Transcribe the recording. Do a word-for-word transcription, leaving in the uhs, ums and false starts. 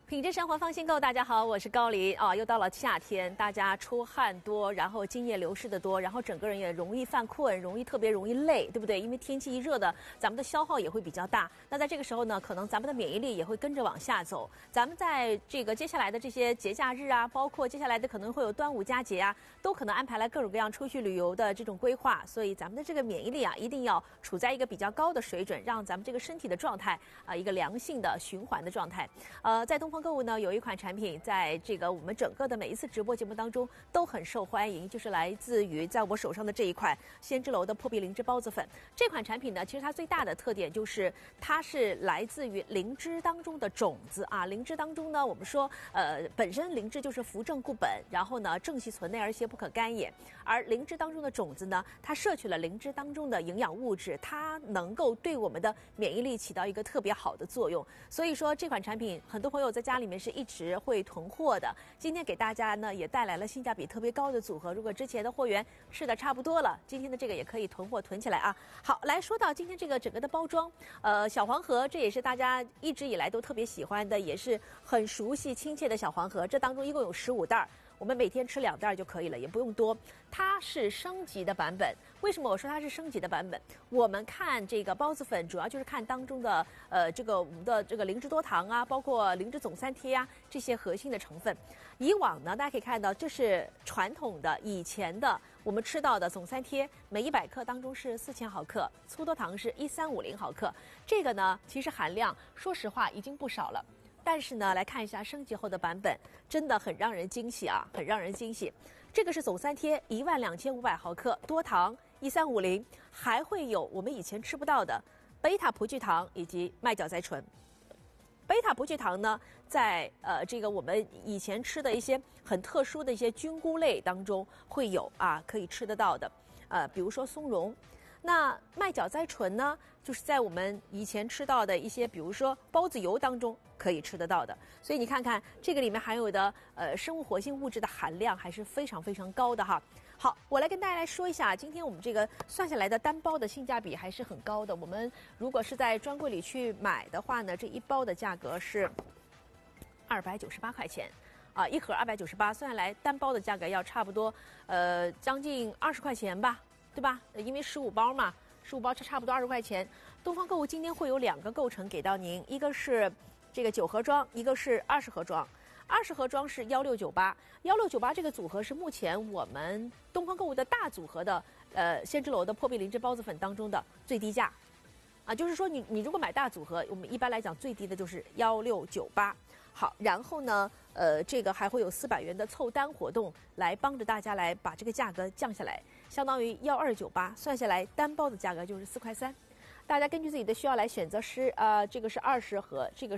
品质生活放心购，大家好，我是高黎啊，又到了夏天，大家出汗多，然后津液流失的多，然后整个人也容易犯困，容易特别容易累，对不对？因为天气一热的，咱们的消耗也会比较大。那在这个时候呢，可能咱们的免疫力也会跟着往下走。咱们在这个接下来的这些节假日啊，包括接下来的可能会有端午佳节啊，都可能安排来各种各样出去旅游的这种规划。所以咱们的这个免疫力啊，一定要处在一个比较高的水准，让咱们这个身体的状态啊，一个良性的循环的状态。呃，在东方购物呢，有一款产品，在这个我们整个的每一次直播节目当中都很受欢迎，就是来自于在我手上的这一款仙芝楼的破壁灵芝孢子粉。这款产品呢，其实它最大的特点就是它是来自于灵芝当中的种子啊。灵芝当中呢，我们说呃，本身灵芝就是扶正固本，然后呢正气存内而邪不可干也。而灵芝当中的种子呢，它摄取了灵芝当中的营养物质，它能够对我们的免疫力起到一个特别好的作用。所以说这款产品，很多朋友在家里面是一直会囤货的。今天给大家呢也带来了性价比特别高的组合，如果之前的货源吃的差不多了，今天的这个也可以囤货囤起来啊。好，来说到今天这个整个的包装，呃，小黄盒，这也是大家一直以来都特别喜欢的，也是很熟悉亲切的小黄盒。这当中一共有十五袋，我们每天吃两袋就可以了，也不用多。它是升级的版本。为什么我说它是升级的版本？我们看这个孢子粉，主要就是看当中的呃这个我们的这个灵芝多糖啊，包括灵芝总三萜啊这些核心的成分。以往呢，大家可以看到，这是传统的以前的我们吃到的总三萜，每一百克当中是四千毫克，粗多糖是一三五零毫克。这个呢，其实含量说实话已经不少了。但是呢，来看一下升级后的版本，真的很让人惊喜啊，很让人惊喜。这个是总三萜一万两千五百毫克，多糖一三五零，还会有我们以前吃不到的贝塔葡聚糖以及麦角甾醇。贝塔葡聚糖呢，在呃这个我们以前吃的一些很特殊的一些菌菇类当中会有啊，可以吃得到的，呃，比如说松茸。那麦角甾醇呢，就是在我们以前吃到的一些，比如说包子油当中可以吃得到的。所以你看看这个里面含有的呃生物活性物质的含量还是非常非常高的哈。好，我来跟大家来说一下，今天我们这个算下来的单包的性价比还是很高的。我们如果是在专柜里去买的话呢，这一包的价格是二百九十八块钱。啊，一盒二百九十八，算下来单包的价格要差不多呃将近二十块钱吧。对吧？因为十五包嘛，十五包差差不多二十块钱。东方购物今天会有两个构成给到您，一个是这个九盒装，一个是二十盒装。二十盒装是幺六九八，幺六九八这个组合是目前我们东方购物的大组合的呃仙芝楼的破壁灵芝孢子粉当中的最低价。啊，就是说你你如果买大组合，我们一般来讲最低的就是幺六九八。好，然后呢，呃，这个还会有四百元的凑单活动，来帮着大家来把这个价格降下来，相当于幺二九八，算下来单包的价格就是四块三。大家根据自己的需要来选择是呃，这个是二十盒，这个